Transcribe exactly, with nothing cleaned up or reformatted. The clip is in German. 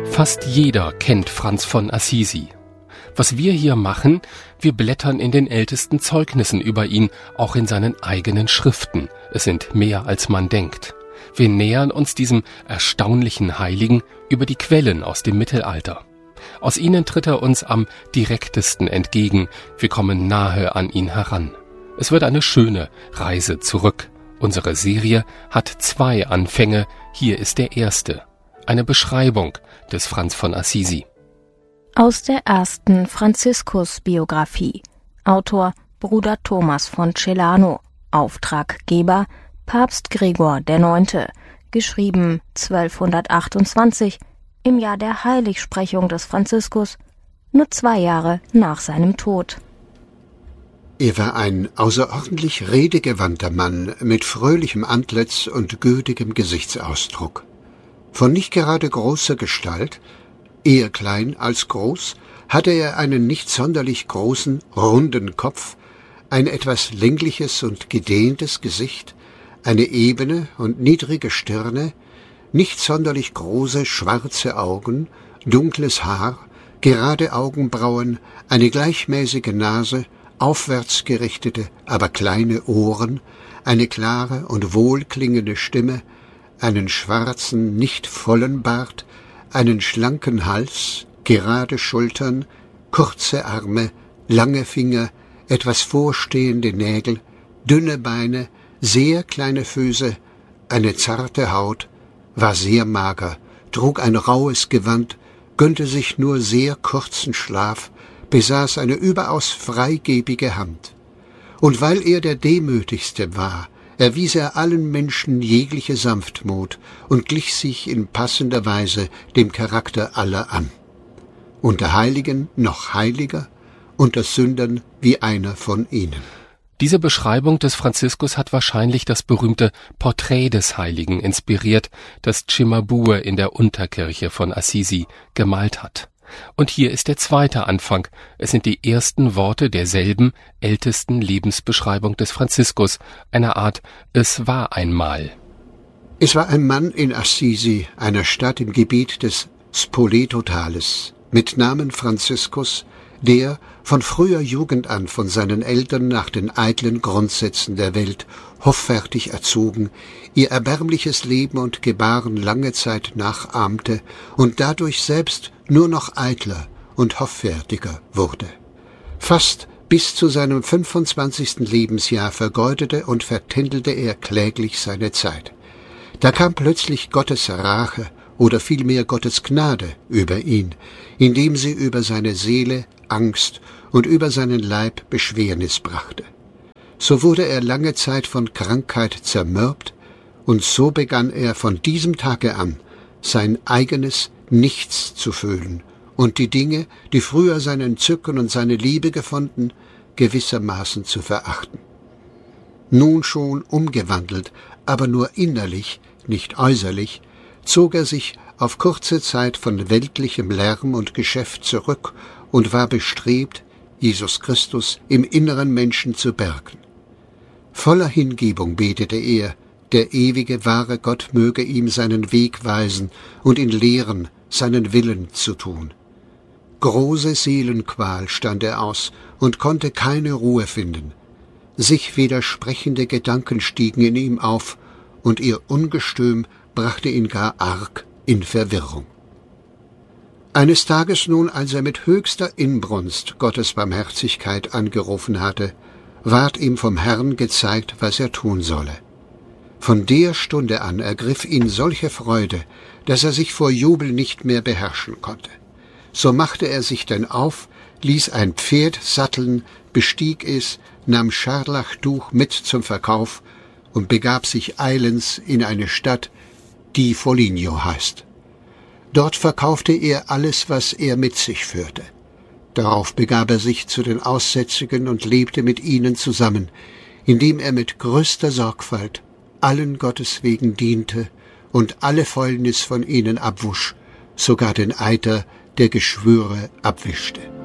Fast jeder kennt Franz von Assisi. Was wir hier machen, wir blättern in den ältesten Zeugnissen über ihn, auch in seinen eigenen Schriften. Es sind mehr, als man denkt. Wir nähern uns diesem erstaunlichen Heiligen über die Quellen aus dem Mittelalter. Aus ihnen tritt er uns am direktesten entgegen. Wir kommen nahe an ihn heran. Es wird eine schöne Reise zurück. Unsere Serie hat zwei Anfänge. Hier ist der erste. Eine Beschreibung des Franz von Assisi. Aus der ersten Franziskus-Biografie. Autor Bruder Thomas von Celano. Auftraggeber Papst Gregor der Neunte. Geschrieben zwölfhundertachtundzwanzig, im Jahr der Heiligsprechung des Franziskus, nur zwei Jahre nach seinem Tod. Er war ein außerordentlich redegewandter Mann mit fröhlichem Antlitz und gütigem Gesichtsausdruck. Von nicht gerade großer Gestalt, eher klein als groß, hatte er einen nicht sonderlich großen, runden Kopf, ein etwas längliches und gedehntes Gesicht, eine ebene und niedrige Stirne, nicht sonderlich große schwarze Augen, dunkles Haar, gerade Augenbrauen, eine gleichmäßige Nase, aufwärts gerichtete, aber kleine Ohren, eine klare und wohlklingende Stimme, einen schwarzen, nicht vollen Bart, einen schlanken Hals, gerade Schultern, kurze Arme, lange Finger, etwas vorstehende Nägel, dünne Beine, sehr kleine Füße, eine zarte Haut, war sehr mager, trug ein raues Gewand, gönnte sich nur sehr kurzen Schlaf, besaß eine überaus freigebige Hand. Und weil er der Demütigste war, erwies er allen Menschen jegliche Sanftmut und glich sich in passender Weise dem Charakter aller an. Unter Heiligen noch heiliger, unter Sündern wie einer von ihnen. Diese Beschreibung des Franziskus hat wahrscheinlich das berühmte Porträt des Heiligen inspiriert, das Cimabue in der Unterkirche von Assisi gemalt hat. Und hier ist der zweite Anfang. Es sind die ersten Worte derselben ältesten Lebensbeschreibung des Franziskus, einer Art »Es war einmal«. Es war ein Mann in Assisi, einer Stadt im Gebiet des Spoleto-Tales, mit Namen Franziskus, der von früher Jugend an von seinen Eltern nach den eitlen Grundsätzen der Welt hoffärtig erzogen, ihr erbärmliches Leben und Gebaren lange Zeit nachahmte und dadurch selbst nur noch eitler und hoffärtiger wurde. Fast bis zu seinem fünfundzwanzigsten Lebensjahr vergeudete und vertändelte er kläglich seine Zeit. Da kam plötzlich Gottes Rache oder vielmehr Gottes Gnade über ihn, indem sie über seine Seele Angst und über seinen Leib Beschwernis brachte. So wurde er lange Zeit von Krankheit zermürbt, und so begann er von diesem Tage an, sein eigenes Nichts zu fühlen und die Dinge, die früher sein Entzücken und seine Liebe gefunden, gewissermaßen zu verachten. Nun schon umgewandelt, aber nur innerlich, nicht äußerlich, zog er sich auf kurze Zeit von weltlichem Lärm und Geschäft zurück und war bestrebt, Jesus Christus im inneren Menschen zu bergen. Voller Hingebung betete er, der ewige, wahre Gott möge ihm seinen Weg weisen und ihn lehren, seinen Willen zu tun. Große Seelenqual stand er aus und konnte keine Ruhe finden. Sich widersprechende Gedanken stiegen in ihm auf, und ihr Ungestüm brachte ihn gar arg in Verwirrung. Eines Tages nun, als er mit höchster Inbrunst Gottes Barmherzigkeit angerufen hatte, ward ihm vom Herrn gezeigt, was er tun solle. Von der Stunde an ergriff ihn solche Freude, dass er sich vor Jubel nicht mehr beherrschen konnte. So machte er sich denn auf, ließ ein Pferd satteln, bestieg es, nahm Scharlachtuch mit zum Verkauf und begab sich eilends in eine Stadt, die Foligno heißt. Dort verkaufte er alles, was er mit sich führte. Darauf begab er sich zu den Aussätzigen und lebte mit ihnen zusammen, indem er mit größter Sorgfalt allen Gottes wegen diente und alle Fäulnis von ihnen abwusch, sogar den Eiter der Geschwüre abwischte.